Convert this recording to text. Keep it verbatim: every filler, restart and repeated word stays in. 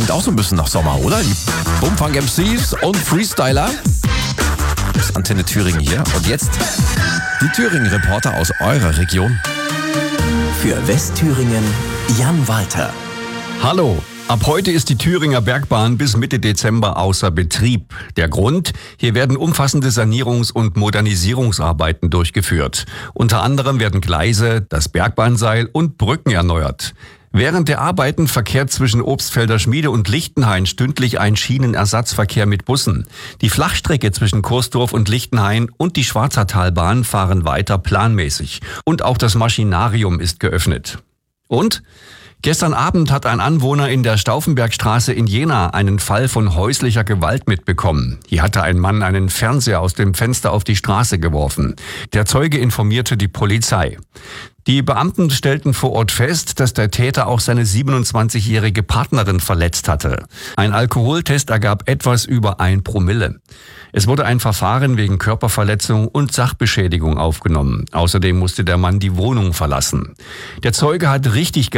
Klingt auch so ein bisschen nach Sommer, oder? Die Bumfunk M Cs und Freestyler. Das ist Antenne Thüringen hier. Und jetzt die Thüringen-Reporter aus eurer Region. Für Westthüringen Jan Walter. Hallo. Ab heute ist die Thüringer Bergbahn bis Mitte Dezember außer Betrieb. Der Grund? Hier werden umfassende Sanierungs- und Modernisierungsarbeiten durchgeführt. Unter anderem werden Gleise, das Bergbahnseil und Brücken erneuert. Während der Arbeiten verkehrt zwischen Obstfelder Schmiede und Lichtenhain stündlich ein Schienenersatzverkehr mit Bussen. Die Flachstrecke zwischen Kursdorf und Lichtenhain und die Schwarzertalbahn fahren weiter planmäßig. Und auch das Maschinarium ist geöffnet. Und? Gestern Abend hat ein Anwohner in der Stauffenbergstraße in Jena einen Fall von häuslicher Gewalt mitbekommen. Hier hatte ein Mann einen Fernseher aus dem Fenster auf die Straße geworfen. Der Zeuge informierte die Polizei. Die Beamten stellten vor Ort fest, dass der Täter auch seine siebenundzwanzigjährige Partnerin verletzt hatte. Ein Alkoholtest ergab etwas über ein Promille. Es wurde ein Verfahren wegen Körperverletzung und Sachbeschädigung aufgenommen. Außerdem musste der Mann die Wohnung verlassen. Der Zeuge hat richtig